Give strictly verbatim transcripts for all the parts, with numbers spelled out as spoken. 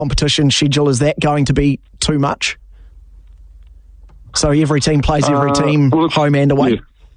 competition schedule, is that going to be too much? So every team plays every Uh, team, well, home and away? Yeah.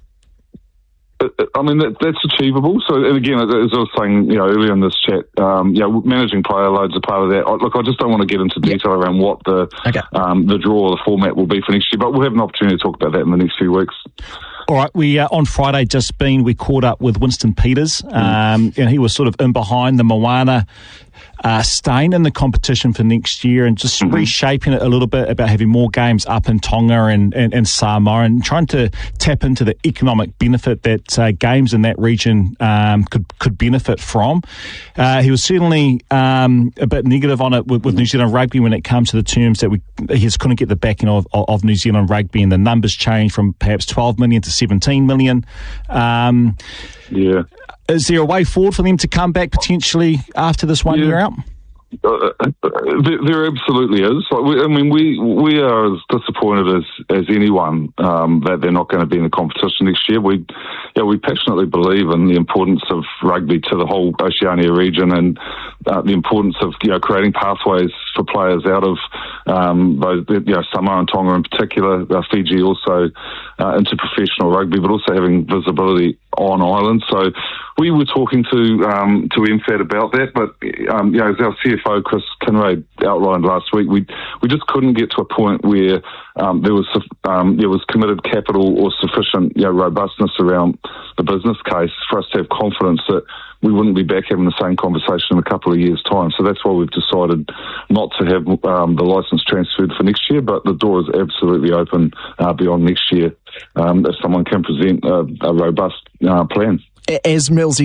I mean, that, that's achievable. So, and again, as I was saying, you know, earlier in this chat, um, you know, managing player loads are part of that. I, look, I just don't want to get into detail yep. around what the okay. um, the draw or the format will be for next year, but we'll have an opportunity to talk about that in the next few weeks. All right, we uh, on Friday just been, we caught up with Winston Peters, um, and he was sort of in behind the Moana uh, staying in the competition for next year and just mm-hmm. reshaping it a little bit about having more games up in Tonga and, and, and Samoa and trying to tap into the economic benefit that uh, games in that region um, could could benefit from. Uh, he was certainly um, a bit negative on it with, with New Zealand Rugby when it comes to the terms that we he just couldn't get the backing of, of, of New Zealand Rugby, and the numbers changed from perhaps twelve million to seventeen million. Um, yeah. Is there a way forward for them to come back potentially after this one yeah. year out? Uh, there, there absolutely is. Like we, I mean, we we are as disappointed as as anyone um, that they're not going to be in the competition next year. We, yeah, we passionately believe in the importance of rugby to the whole Oceania region, and uh, the importance of you know creating pathways for players out of um, those, you know, Samoa and Tonga in particular, uh, Fiji also uh, into professional rugby, but also having visibility on island. So we were talking to um, to M F A T about that, but um, you know, as our C F O Chris Kinraid outlined last week, we we just couldn't get to a point where um, there was um, there was committed capital or sufficient you know, robustness around the business case for us to have confidence that we wouldn't be back having the same conversation in a couple of years' time. So that's why we've decided not to have um, the licence transferred for next year, but the door is absolutely open uh, beyond next year um, if someone can present a, a robust uh, plan. As Millsy